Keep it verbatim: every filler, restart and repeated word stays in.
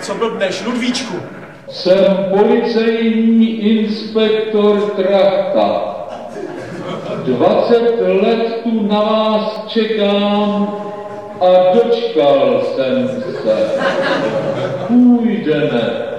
co blbneš, Ludvíčku? Jsem policejní inspektor Trachta. Dvacet let tu na vás čekám a dočkal jsem se. Půjdeme.